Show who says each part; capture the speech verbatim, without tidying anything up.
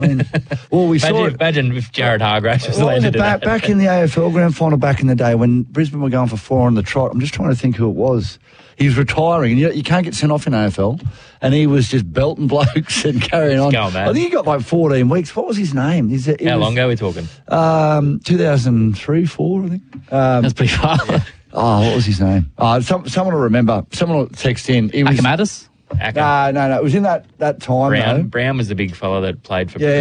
Speaker 1: I mean, well, we
Speaker 2: imagine,
Speaker 1: saw it.
Speaker 2: Imagine if Jared Hargraves was
Speaker 1: Well,
Speaker 2: landed in
Speaker 1: back,
Speaker 2: that.
Speaker 1: back in the A F L Grand Final back in the day when Brisbane were going for four on the trot. I'm just trying to think who it was. He was retiring, and you, you can't get sent off in A F L, and he was just belting blokes and carrying on.
Speaker 2: Going, man.
Speaker 1: I think he got like fourteen weeks. What was his name? Is it, it
Speaker 2: How
Speaker 1: was,
Speaker 2: long ago are we talking?
Speaker 1: Um, two thousand three, four, I think. Um,
Speaker 3: That's pretty far.
Speaker 2: Yeah.
Speaker 1: oh, what was his name? Uh, some, someone will remember. Someone will text in. He was,
Speaker 3: Akamatis?
Speaker 2: Acker.
Speaker 1: no, no, no. It was in that, that time,
Speaker 2: Brown.
Speaker 1: though.
Speaker 2: Brown was the big fella that played for
Speaker 1: Yeah.